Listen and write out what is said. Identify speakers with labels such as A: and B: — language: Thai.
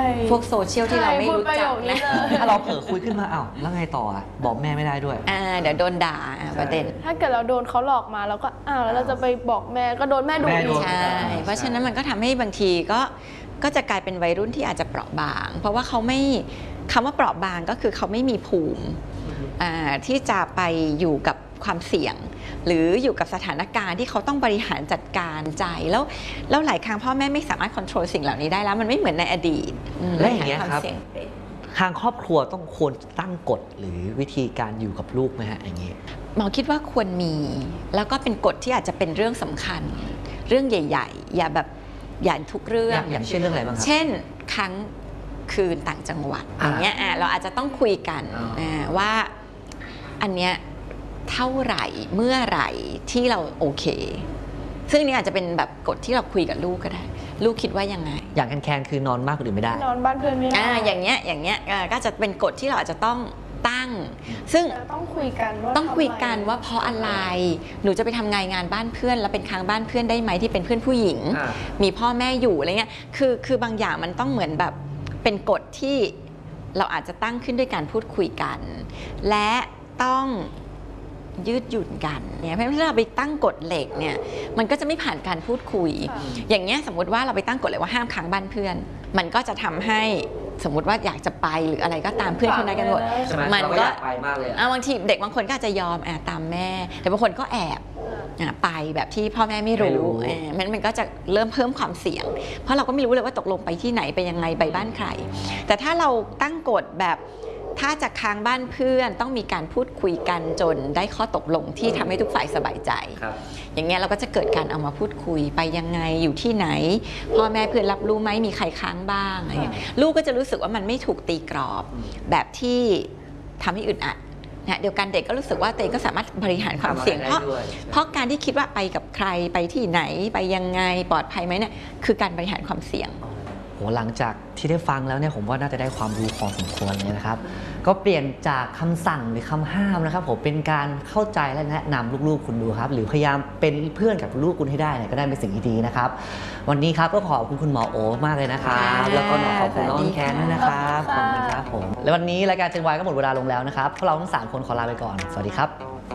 A: พวกโซเชียลที่เราไม่รู้จักนะ
B: ถ้าเราเผลอคุยขึ้นมาอ้าวแล้วไงต่อบอกแม่ไม่ได้ด้วย
A: เดี๋ยวโดนด่าประเด็น
C: ถ้าเกิดเราโดนเขาหลอกมาแล้วก็แล้วเราจะไปบอกแม่ก็โดนแม่ดุอีก
A: ใช่เพราะฉะนั้นมันก็ทำให้บางทีก็จะกลายเป็นวัยรุ่นที่อาจจะเปราะบางเพราะว่าเขาไม่คำว่าเปราะบางก็คือเขาไม่มีภูมิที่จะไปอยู่กับความเสี่ยงหรืออยู่กับสถานการณ์ที่เขาต้องบริหารจัดการใจแล้วหลายครั้งพ่อแม่ไม่สามารถควบคุมสิ่งเหล่านี้ได้แล้วมันไม่เหมือนในอดีต
B: และอย่างนี้ครับทางครอบครัวต้องควรตั้งกฎหรือวิธีการอยู่กับลูกไหมฮะอย่างนี้
A: หมอคิดว่าควรมีแล้วก็เป็นกฎที่อาจจะเป็นเรื่องสำคัญเรื่องใหญ่ๆอย่าทุกเรื่อง
B: อย่างเช่นเรื่องอะไรบ้างครับ
A: เช่นครั้งคืนต่างจังหวัดอย่างเงี้ยเราอาจจะต้องคุยกันว่าอันเนี้ยเท่าไหร่เมื่อไหร่ที่เราโอเคซึ่งนี่อาจจะเป็นแบบกฎที่เราคุยกับลูกก็ได้ลูกคิดว่ายังไง
B: อย่างแคนคือนอนมากกว่าอื่นไม่ได้
C: นอนบ้านเพื่อนไม่ได้
A: อย่างเงี้ยก็จะเป็นกฎที่เราอาจจะต้องตั้งซึ่ง
C: ต้องคุยกัน
A: ว่าเพราะอะไรหนูจะไปทำงานบ้านเพื่อนแล้วเป็นค้างบ้านเพื่อนได้ไหมที่เป็นเพื่อนผู้หญิงมีพ่อแม่อยู่อะไรเงี้ยคือบางอย่างมันต้องเหมือนแบบเป็นกฎที่เราอาจจะตั้งขึ้นด้วยการพูดคุยกันและต้องยืดหยุ่นกันเนี่ยเพราะฉะนั้นถ้าเราไปตั้งกฎเหล็กเนี่ยมันก็จะไม่ผ่านการพูดคุยอย่างเงี้ยสมมติว่าเราไปตั้งกฎเลยว่าห้ามค้างบ้านเพื่อนมันก็จะทำให้สมมติว่าอยากจะไปหรืออะไรก็ตามเพื่อนคนนั้นกันหมด
B: มันก็ไปมากเลย
A: บางทีเด็กบางคนก็อาจจะยอมตามแม่แต่บางคนก็แอบไปแบบที่พ่อแม่ไม่รู้มันก็จะเริ่มเพิ่มความเสี่ยงเพราะเราก็ไม่รู้เลยว่าตกลงไปที่ไหนไปยังไงไปบ้านใครแต่ถ้าเราตั้งกฎแบบถ้าจะค้างบ้านเพื่อนต้องมีการพูดคุยกันจนได้ข้อตกลงที่ทำให้ทุกฝ่ายสบายใจอย่างเงี้ยเราก็จะเกิดการเอามาพูดคุยไปยังไงอยู่ที่ไหนพ่อแม่เพื่อนรับรู้ไหมมีใครค้างบ้างอะไรเงี้ยลูกก็จะรู้สึกว่ามันไม่ถูกตีกรอบแบบที่ทำให้อึดอัดนะเดียวกันเด็กก็รู้สึกว่าตัวเองก็สามารถบริหารความเสี่ยงเพราะการที่คิดว่าไปกับใครไปที่ไหนไปยังไงปลอดภัยไหมเนี่ยคือการบริหารความเสี่ยง
B: หลังจากที่ได้ฟังแล้วเนี่ยผมว่าน่าจะได้ความรู้พอสมควรเลยนะครับก็เปลี่ยนจากคำสั่งหรือคำห้ามนะครับผมเป็นการเข้าใจและแนะนำลูกๆคุณดูครับหรือพยายามเป็นเพื่อนกับลูกคุณให้ได้เนี่ยก็ได้เป็นสิ่งที่ดีนะครับวันนี้ครับก็ขอบคุณคุณหมอโอมากเลยนะครับแล้วก็ขอบคุณน้องแคนด้วยนะครับขอบคุณครับผมและวันนี้รายการเจนวายก็หมดเวลาลงแล้วนะครับพวกเราทั้ง3คนขอลาไปก่อนสวัสดีครับ